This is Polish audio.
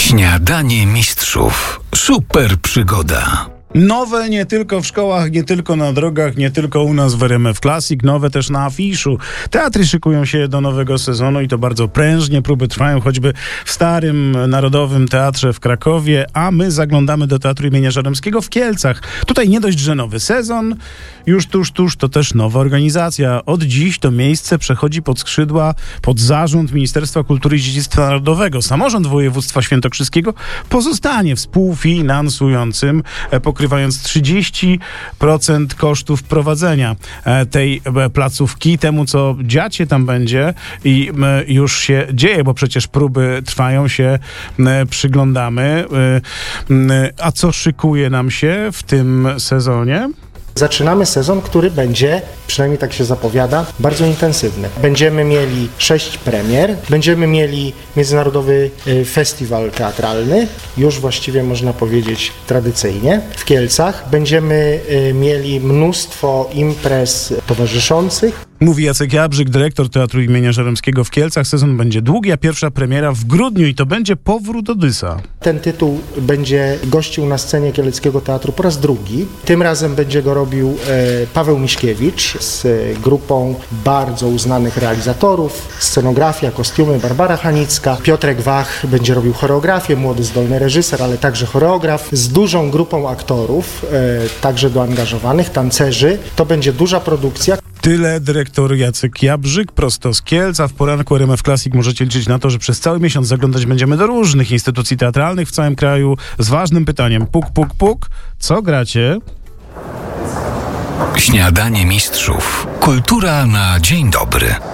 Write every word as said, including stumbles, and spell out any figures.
Śniadanie mistrzów. Super przygoda. Nowe nie tylko w szkołach, nie tylko na drogach, nie tylko u nas w R M F Classic, nowe też na afiszu. Teatry szykują się do nowego sezonu i to bardzo prężnie. Próby trwają choćby w Starym Narodowym Teatrze w Krakowie, a my zaglądamy do Teatru imienia Żeromskiego w Kielcach. Tutaj nie dość, że nowy sezon, już tuż, tuż to też nowa organizacja. Od dziś to miejsce przechodzi pod skrzydła, pod zarząd Ministerstwa Kultury i Dziedzictwa Narodowego. Samorząd Województwa Świętokrzyskiego pozostanie współfinansującym, pokrywając trzydzieści procent kosztów prowadzenia tej placówki. Temu, co dziać się tam będzie i już się dzieje, bo przecież próby trwają, się przyglądamy. A co szykuje nam się w tym sezonie? Zaczynamy sezon, który będzie, przynajmniej tak się zapowiada, bardzo intensywny. Będziemy mieli sześć premier, będziemy mieli Międzynarodowy Festiwal Teatralny, już właściwie można powiedzieć tradycyjnie, w Kielcach. Będziemy mieli mnóstwo imprez towarzyszących. Mówi Jacek Jabrzyk, dyrektor Teatru imienia Żeromskiego w Kielcach. Sezon będzie długi, a pierwsza premiera w grudniu i to będzie Powrót Odysa. Ten tytuł będzie gościł na scenie Kieleckiego Teatru po raz drugi. Tym razem będzie go robił e, Paweł Miśkiewicz z grupą bardzo uznanych realizatorów. Scenografia, kostiumy Barbara Hanicka. Piotrek Wach będzie robił choreografię, młody, zdolny reżyser, ale także choreograf. Z dużą grupą aktorów, e, także doangażowanych, tancerzy. To będzie duża produkcja. Tyle dyrektor Jacek Jabrzyk, prosto z Kielc, a w poranku R M F Classic możecie liczyć na to, że przez cały miesiąc zaglądać będziemy do różnych instytucji teatralnych w całym kraju z ważnym pytaniem: puk, puk, puk, co gracie? Śniadanie mistrzów. Kultura na dzień dobry.